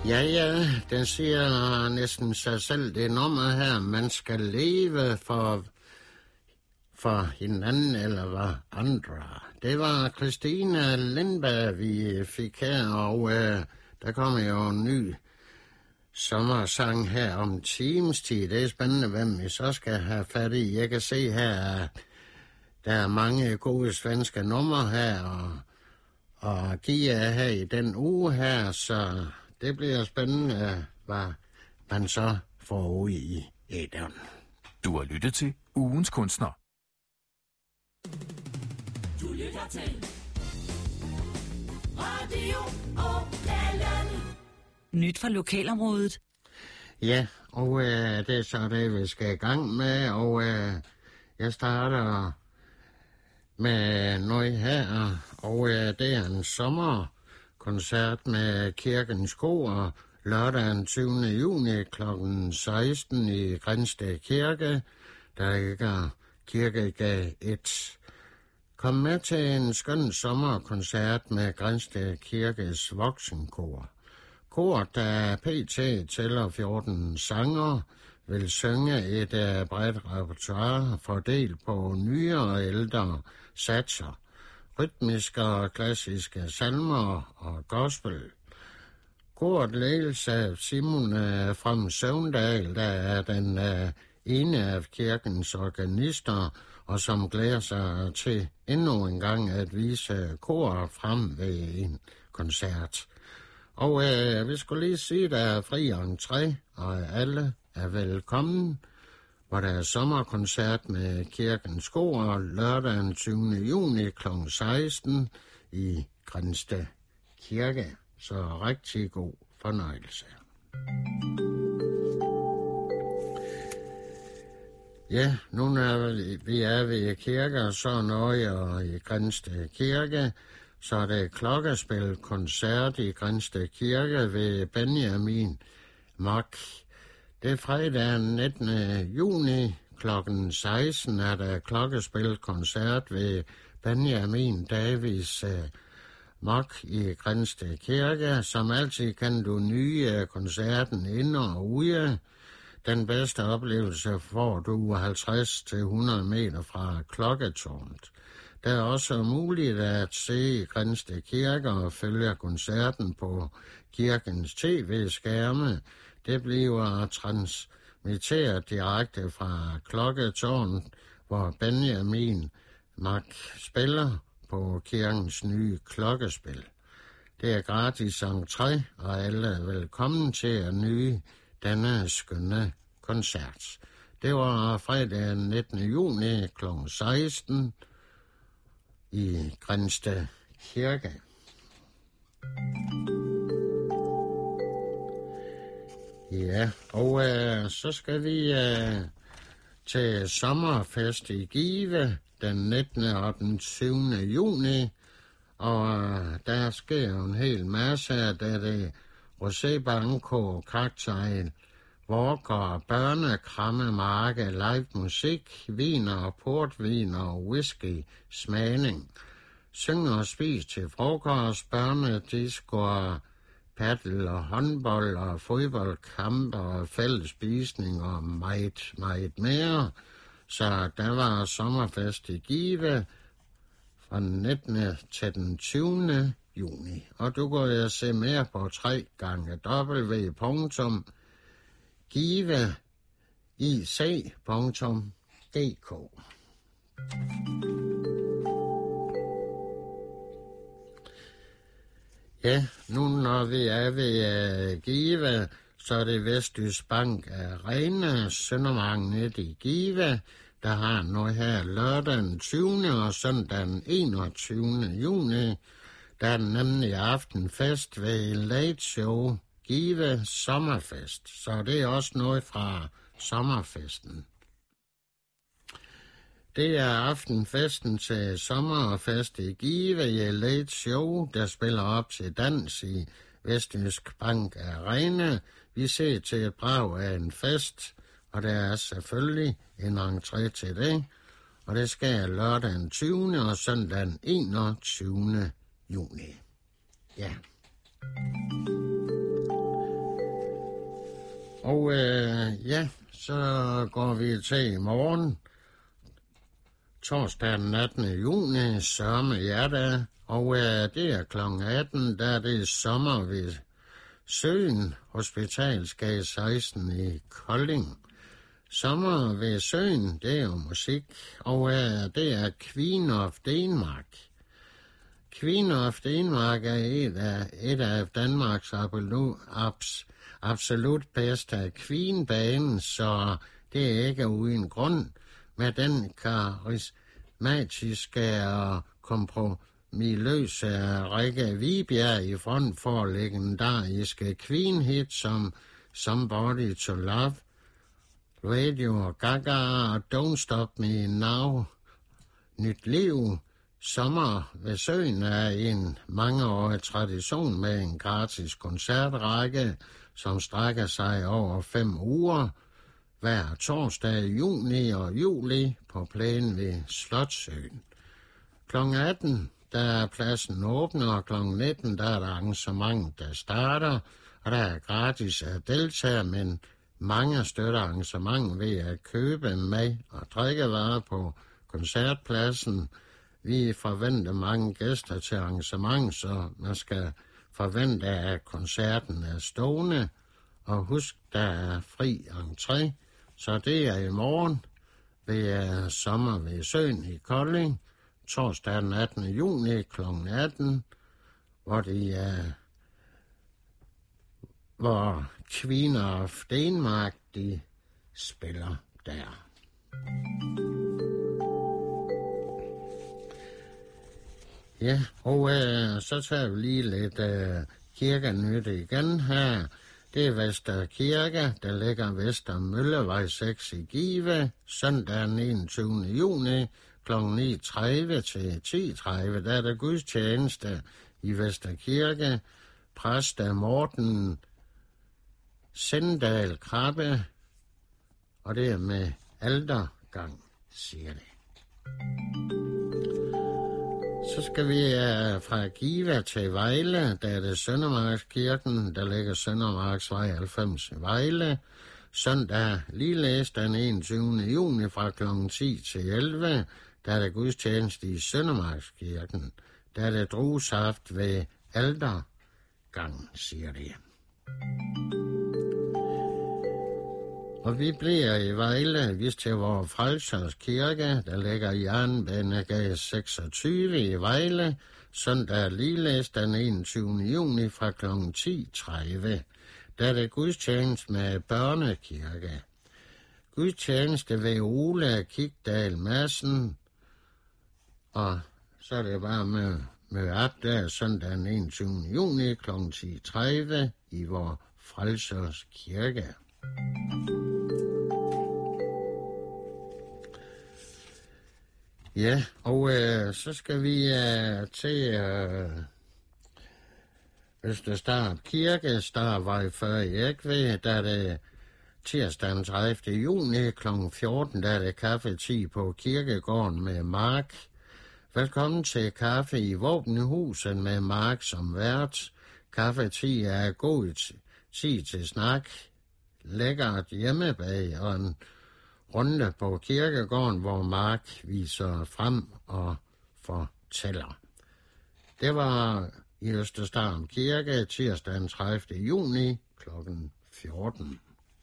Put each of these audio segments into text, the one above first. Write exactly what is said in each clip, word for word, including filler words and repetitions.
Ja, ja, den siger næsten sig selv, det nummer her. Man skal leve for, for hinanden eller for andre. Det var Christina Lindberg, vi fik her, og øh, der kommer jo en ny sommersang her om times tid. Det er spændende, hvem vi så skal have fat i. Jeg kan se her, at der er mange gode svenske numre her, og, og give er her i den uge her, så det bliver spændende, hvad man så får ud i æderen. Du har lyttet til Ugens Kunstner. Du lytter til Radio Åland. Nyt fra lokalområdet. Ja, og øh, det er så det, vi skal i gang med, og øh, jeg starter med noget her, og øh, det er en sommerkoncert med Kirkens Kor lørdag den tyvende juni klokken seksten i Grindsted Kirke, der ligger Kirkegade et. Kom med til en skøn sommerkoncert med Grindsted Kirkes voksenkor. Koret, der pt. tæller fjorten sanger, vil synge et uh, bredt repertoire fordelt på nyere og ældre satser, rytmiske og klassiske salmer og gospel. Koret ledes af Simon uh, From Søvndal, der er den uh, ene af kirkens organister, og som glæder sig til endnu en gang at vise koret frem ved en koncert. Og øh, vi skulle lige sige, at der er fri entré, og alle er velkommen, hvor der er sommerkoncert med Kirkens Kor lørdag den tyvende juni klokken seksten i Grindsted Kirke. Så rigtig god fornøjelse. Ja, nu er vi, vi er ved kirker, så noget og i Grindsted Kirke. Så er det klokkespilkoncert i Grindsted Kirke ved Benjamin Mark. Det er fredag den nittende juni klokken seksten er der klokkespilkoncert ved Benjamin Davids uh, Mark i Grindsted Kirke. Som altid kan du nye koncerten ind og ude. Den bedste oplevelse får du halvtreds til hundrede meter fra klokketårnet. Det er også muligt at se i Grindsted Kirke og følge koncerten på kirkens tv-skærme. Det bliver transmitteret direkte fra klokketårnet, hvor Benjamin Mark spiller på kirkens nye klokkespil. Det er gratis entré, og alle er velkommen til at nyde denne skønne koncert. Det var fredag den nittende juni klokken seksten i Grindsted Kirke. Ja, og øh, så skal vi øh, til sommerfest i Give den nittende og den tyvende juni, og øh, der sker jo en hel masse, der det Rosé Banco, cocktail, Walker, børnekramme, marke, live musik, viner og portvin og whisky, smagning. Syng og spis til frokost, børnedisco, paddel og håndbold og fodboldkamp og fællesspisning og meget, meget mere. Så der var sommerfest i Give fra den nittende til den tyvende juni. Og du kan jo se mere på tre gange w punktum give i c punktum d k. Ja, nu når vi er ved uh, Give, så er det Vestjysk Bank Arena, Søndermarken i Give, der har noget her lørdag den tyvende og søndag den enogtyvende juni. Der er nemlig aftenfest ved Late Show Give Sommerfest, så det er også noget fra sommerfesten. Det er aftenfesten til sommerfest i Give i Late Show, der spiller op til dans i Vestjysk Bank Arena. Vi ser til et brag af en fest, og der er selvfølgelig en entré til det, og det sker lørdag den tyvende og søndag den enogtyvende juni. Ja. Og øh, ja, så går vi til i morgen, torsdag den attende juni, sørme hjertet, og øh, det er klokken atten, der er det sommer ved Søen, Hospitalsgade seksten i Kolding. Sommer ved Søen, det er jo musik, og øh, det er Queen of Denmark. Queen of Denmark er et af, et af Danmarks absolut, abs, absolut bedste Queen-banen, så det er ikke uden grund med den karismatiske og kompromisløse Rikke Vibjerg i front for legendariske Queen-hit som Somebody to Love, Radio Gaga og Don't Stop Me Now, Nyt Liv. Sommer ved Søen er en mangeårig tradition med en gratis koncertrække, som strækker sig over fem uger, hver torsdag i juni og juli på plænen ved Slotssøen. klokken atten, der er pladsen åbner, og klokken nitten, der er der arrangement, der starter, og der er gratis at deltage, men mange støtter arrangement ved at købe mad og drikkevarer på koncertpladsen. Vi forventer mange gæster til arrangement, så man skal forvente, at koncerten er stående. Og husk, der er fri entré, så det er i morgen ved Sommer ved Søen i Kolding, torsdag den attende juni klokken atten, hvor det er, hvor Queen of Denmark, de spiller der. Ja, og øh, så tager vi lige lidt øh, kirkenyt igen her. Det er Vester Kirke, der ligger Vester Møllevej seks i Give, søndag den enogtyvende juni klokken ni tredive til ti tredive. Der er der gudstjeneste i Vester Kirke. Præst er Morten Sendal Krabbe, og det er med altergang, siger det. Så skal vi uh, fra Give til Vejle, der er det Søndermarkskirken, der ligger Søndermarksvej halvfems i Vejle. Søndag ligeledes den enogtyvende juni fra klokken ti til elleve, der er der gudstjeneste i Søndermarkskirken. Der er det druesaft ved altergang, siger det. Og vi bliver i Vejle, vi til vores Frelsers Kirke, der ligger i Jernbanegade seksogtyve i Vejle, søndag ligeledes den enogtyvende juni fra klokken ti tredive. Der er det gudstjeneste med børnekirke. Gudstjeneste ved Ole Kigdal Madsen, og så er det bare med, med op der søndag den enogtyvende juni klokken ti tredive i vores Frelsers Kirke. Ja, og øh, så skal vi øh, til øh, Østerstart Kirke, Starvej fyrre i Ægve, der er det tirsdag den tredivte juni klokken fjorten, der er det kaffeti på Kirkegården med Mark. Velkommen til kaffe i Våbenhuset med Mark som vært. Kaffeti er god tid til snak, lækkert hjemmebag og en runde på Kirkegården, hvor Mark viser frem og fortæller. Det var i Østerstarm Kirke tirsdag den tredivte juni klokken fjorten.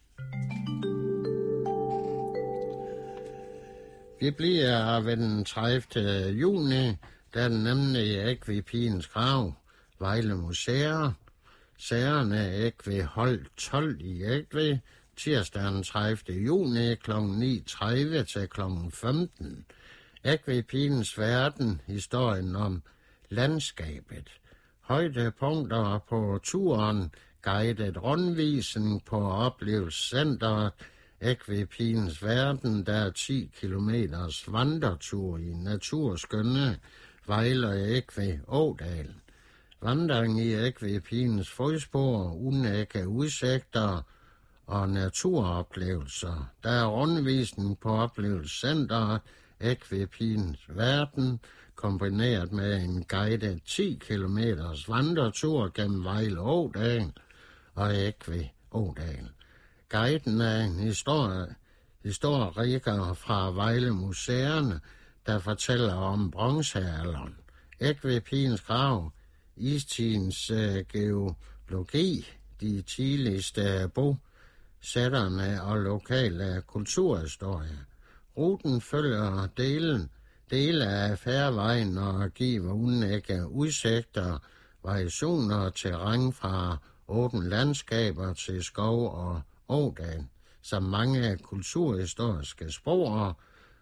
Vi bliver ved den tredivte juni, der er den nemlig Ægve Pigens Grav, Vejle Museer. Sagerne er Ægve Hold tolv i Ægve, tirsdag den tredivte juni klokken ni tredive til klokken femten. Ægve Pigens Verden, historien om landskabet. Højdepunkter på turen, guidet rundvisning på oplevelsescenteret Ægve Pigens Verden, der er ti kilometers vandretur i naturskønne Vejle og Ægve Ådal. Vandring i Ægve Pigens fodspor, unække udsigter og naturoplevelser. Der er rundvisning på oplevelsescenteret Ægve Pigens Verden, kombineret med en guidet ti kilometers vandretur gennem Vejle Ådal og Ægve Ådal. Guiden er en historie, historiker fra Vejle Museerne, der fortæller om bronzealderen, Egtvedpigens grav, istidens øh, geologi, de tidligste bosætterne og lokale kulturhistorie. Ruten følger delen, dele af færvejen og giver unægge udsigter, variationer og terræn fra åbne landskaber til skov og ådal, som mange kulturhistoriske spor.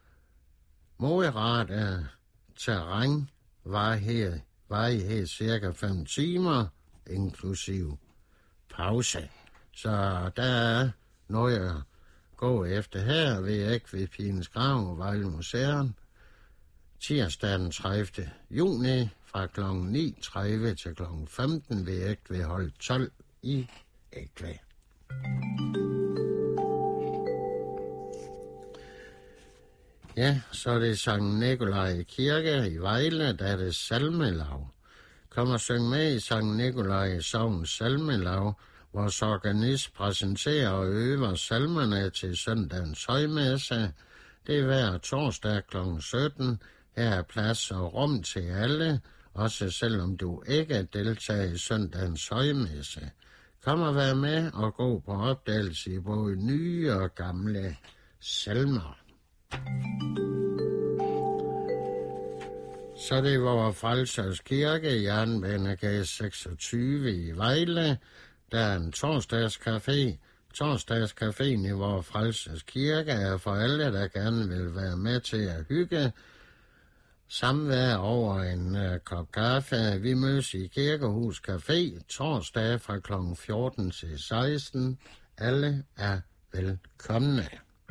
Moderat terræn varighed, varighed cirka fem timer, inklusiv pause. Så der er noget at gå efter her ved Egtvedpigens grav og Vejle Museum. Tirsdag den tredivte juni fra klokken ni tredive til klokken femten ved Egtved hold tolv i Egtved. Ja, så er det Sankt Nikolaj Kirke i Vejle, der er det salmelav. Kom og syng med i Sankt Nikolaj Sogns salmelav. Vores organist præsenterer og øver salmerne til søndagens højmesse. Det er hver torsdag klokken sytten. Her er plads og rum til alle, også selvom du ikke deltager i søndagens højmesse. Kom og vær med og gå på opdagelse i både nye og gamle salmer. Så det er vores Frelsers Kirke, Jernbanegade seksogtyve i Vejle. Der er en torsdagscafé. Torsdagscaféen i vores Frelsers Kirke er for alle, der gerne vil være med til at hygge. Samvær over en uh, kop kaffe. Vi mødes i Kirkehus Café torsdag fra klokken fjorten til seksten. Alle er velkomne.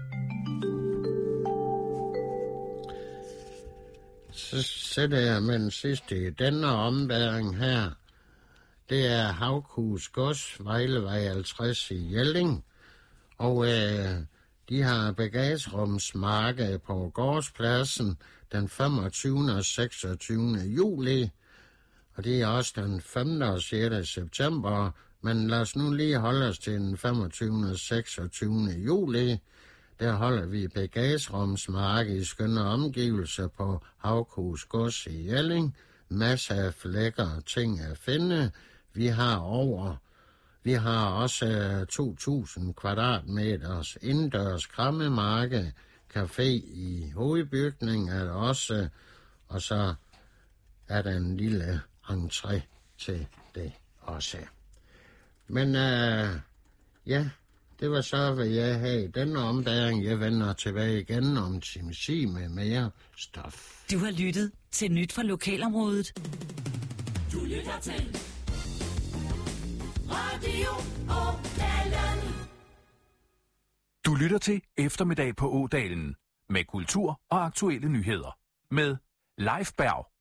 Så sætter jeg med den sidste i denne ombæring her. Det er Havkhus Gods, Vejlevej halvtreds i Jelling. Og øh, de har bagagerumsmarked på gårdspladsen den femogtyvende og seksogtyvende juli. Og det er også den femte og sjette september. Men lad os nu lige holde os til den femogtyvende og seksogtyvende juli. Der holder vi bagagerumsmarked i skønne omgivelser på Havkhus Gods i Jelling. Masser af lækre ting at finde. Vi har over, vi har også to tusind kvadratmeters indendørs krammemarked, café i hovedbygningen er der også, og så er der en lille entré til det også. Men uh, ja, det var så, hvad jeg havde i denne ombæring. Jeg vender tilbage igen om time ti med mere stof. Du har lyttet til Nyt fra Lokalområdet. Du lytter til Radio Ådalen. Du lytter til Eftermiddag på Ådalen med kultur og aktuelle nyheder med Leif Berg.